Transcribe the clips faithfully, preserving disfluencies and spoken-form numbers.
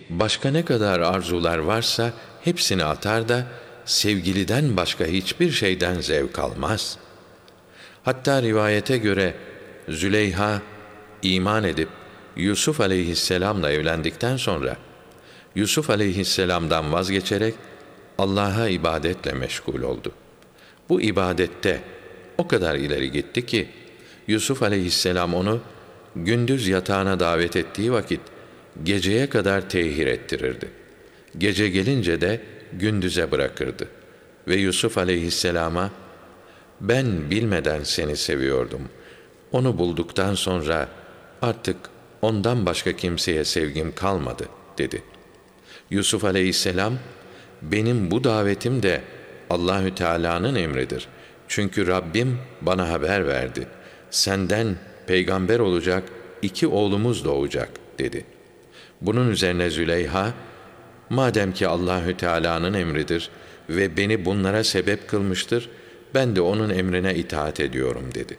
başka ne kadar arzular varsa hepsini atar da sevgiliden başka hiçbir şeyden zevk almaz. Hatta rivayete göre Züleyha iman edip Yusuf aleyhisselamla evlendikten sonra Yusuf aleyhisselamdan vazgeçerek Allah'a ibadetle meşgul oldu. Bu ibadette o kadar ileri gitti ki Yusuf aleyhisselam onu gündüz yatağına davet ettiği vakit geceye kadar tehir ettirirdi. Gece gelince de gündüze bırakırdı. Ve Yusuf aleyhisselama, ben bilmeden seni seviyordum. Onu bulduktan sonra artık ondan başka kimseye sevgim kalmadı dedi. Yusuf aleyhisselam, benim bu davetim de Allahü Teala'nın emridir. Çünkü Rabbim bana haber verdi. Senden peygamber olacak iki oğlumuz doğacak dedi. Bunun üzerine Züleyha, madem ki Allahü Teala'nın emridir ve beni bunlara sebep kılmıştır, ben de onun emrine itaat ediyorum dedi.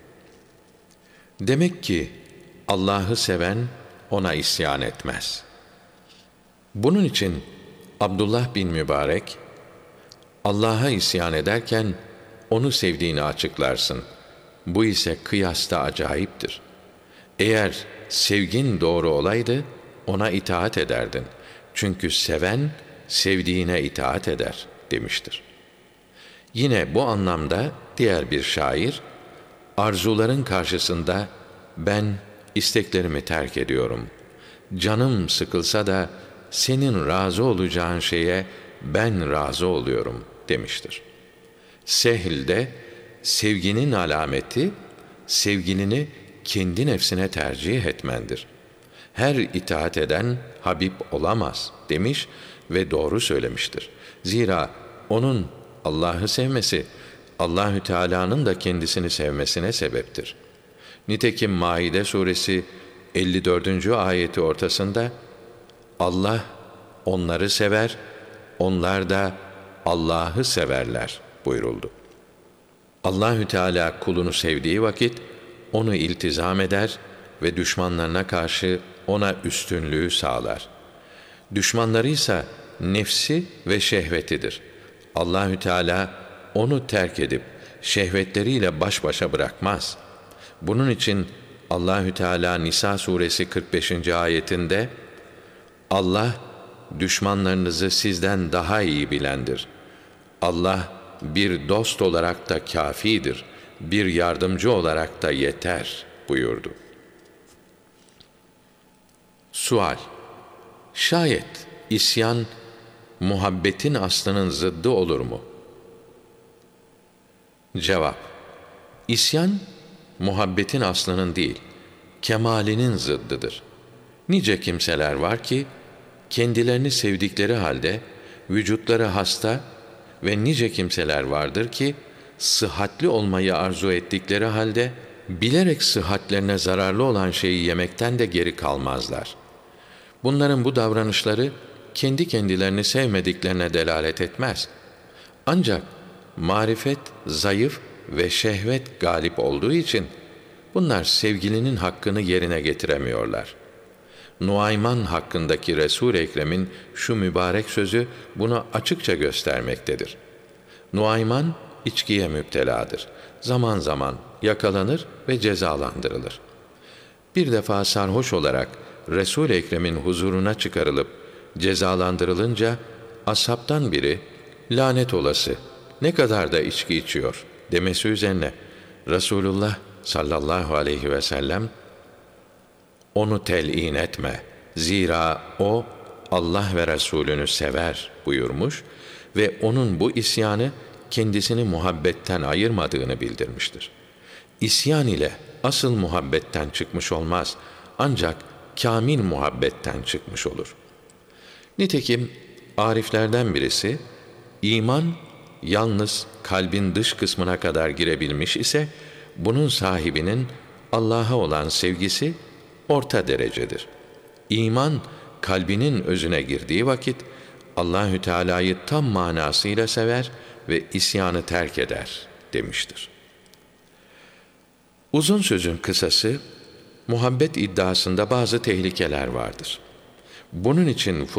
Demek ki Allah'ı seven ona isyan etmez. Bunun için Abdullah bin Mübarek, Allah'a isyan ederken onu sevdiğini açıklarsın. Bu ise kıyasta acayiptir. Eğer sevgin doğru olaydı, ona itaat ederdin. Çünkü seven, sevdiğine itaat eder demiştir. Yine bu anlamda diğer bir şair, arzuların karşısında ben isteklerimi terk ediyorum. Canım sıkılsa da senin razı olacağın şeye ben razı oluyorum demiştir. Sehl de sevginin alameti, sevgilini kendi nefsine tercih etmendir. Her itaat eden Habib olamaz demiş ve doğru söylemiştir. Zira onun Allah'ı sevmesi, Allahü Teala'nın da kendisini sevmesine sebeptir. Nitekim Maide suresi elli dördüncü ayeti ortasında Allah onları sever, onlar da Allah'ı severler buyuruldu. Allahü Teala kulunu sevdiği vakit onu iltizam eder ve düşmanlarına karşı ona üstünlüğü sağlar. Düşmanları ise nefsi ve şehvetidir. Allahü Teala onu terk edip şehvetleriyle baş başa bırakmaz. Bunun için Allahü Teala Nisa suresi kırk beşinci ayetinde Allah düşmanlarınızı sizden daha iyi bilendir. Allah bir dost olarak da kâfidir, bir yardımcı olarak da yeter buyurdu. Sual: şayet isyan muhabbetin aslının zıddı olur mu? Cevap: İsyan muhabbetin aslının değil, kemalinin zıddıdır. Nice kimseler var ki kendilerini sevdikleri halde vücutları hasta ve nice kimseler vardır ki sıhhatli olmayı arzu ettikleri halde bilerek sıhhatlerine zararlı olan şeyi yemekten de geri kalmazlar. Bunların bu davranışları kendi kendilerini sevmediklerine delalet etmez. Ancak marifet zayıf ve şehvet galip olduğu için bunlar sevgilinin hakkını yerine getiremiyorlar. Nuayman hakkındaki Resul-i Ekrem'in şu mübarek sözü bunu açıkça göstermektedir. Nuayman içkiye müpteladır. Zaman zaman yakalanır ve cezalandırılır. Bir defa sarhoş olarak Resul-i Ekrem'in huzuruna çıkarılıp cezalandırılınca ashabtan biri lanet olası ne kadar da içki içiyor demesi üzerine Resulullah sallallahu aleyhi ve sellem onu tel'in etme, zira o Allah ve Resulünü sever buyurmuş ve onun bu isyanı kendisini muhabbetten ayırmadığını bildirmiştir. İsyan ile asıl muhabbetten çıkmış olmaz, ancak kâmil muhabbetten çıkmış olur. Nitekim ariflerden birisi, iman yalnız kalbin dış kısmına kadar girebilmiş ise, bunun sahibinin Allah'a olan sevgisi orta derecedir. İman kalbinin özüne girdiği vakit Allahü Teala'yı tam manasıyla sever ve isyanı terk eder demiştir. Uzun sözün kısası, muhabbet iddiasında bazı tehlikeler vardır. Bunun için